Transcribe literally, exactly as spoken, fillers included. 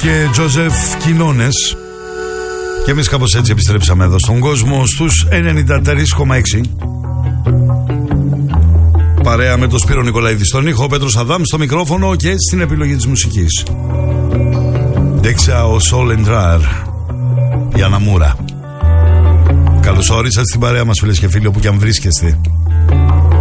και Τζοζεφ Κινώνες. Και εμείς κάπως έτσι επιστρέψαμε εδώ στον κόσμο στους ενενήντα τρία κόμμα έξι. Παρέα με τον Σπύρο Νικολαίδη στον ήχο, ο Πέτρος Αδάμ στο μικρόφωνο και στην επιλογή της μουσικής. Δέξα ο Σολ Εντράρ, η Αναμούρα. Καλώς όρισατε στην παρέα μας, φίλες και φίλοι, όπου και αν βρίσκεστε.